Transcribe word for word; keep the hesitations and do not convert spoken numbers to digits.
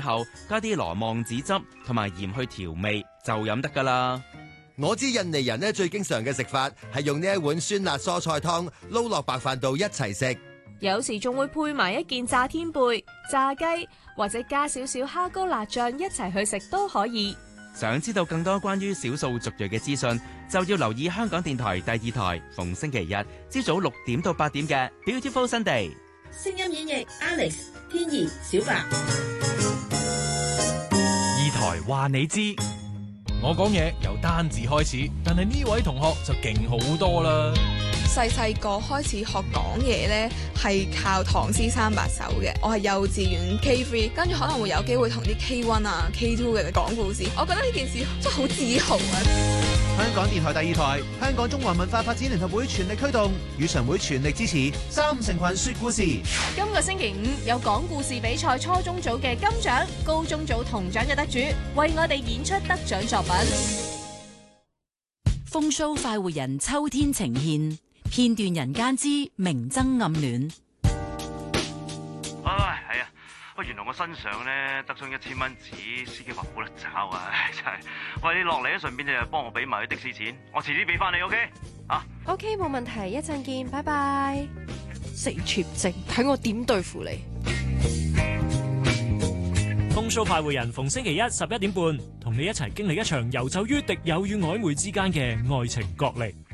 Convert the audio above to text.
後，加啲羅望子汁同埋鹽去調味，就飲得噶啦。 我知印尼人呢最經常嘅食法係用呢一碗酸辣蔬菜湯撈落白飯度一齊食， 有時仲會配埋一件炸天貝、炸雞，或者加少少蝦膏辣醬一齊去食都可以。 想知道更多關於少數族裔嘅資訊，就要留意香港電台第二台逢星期日朝早六點到八點嘅 Beautiful Sunday。 聲音演繹 Alex、天怡、小白。 二台話你知，我講嘢由單字開始，但係呢位同學就勁好多啦。 細細個開始學講嘢呢，係靠唐詩三百首嘅。我係幼稚園 K 三，跟住可能會有機會同啲 K 一啊、K 二嘅講故事。我覺得呢件事真係好自豪啊！ 香港電台第二台，香港中華文化發展聯合會全力推動，語常會全力支持三五成群說故事。 今個星期五有講故事比賽初中組嘅金獎、高中組銅獎嘅得主，為我哋演出得獎作品。 風騷快活人秋天呈現片段人間之明爭暗戀。 唉，係啊，喂，原來我身上咧得張一千蚊紙，司機話冇得找啊，真係。喂，你落嚟啊，順便就幫我俾埋啲的士錢，我遲啲俾翻你 ，OK？ 啊 ，OK， 冇問題，一陣見，拜拜。死撮精，睇我點對付你！ 風騷快活人逢星期一十一點半，同你一齊經歷一場遊走於敵友與曖昧之間嘅愛情角力。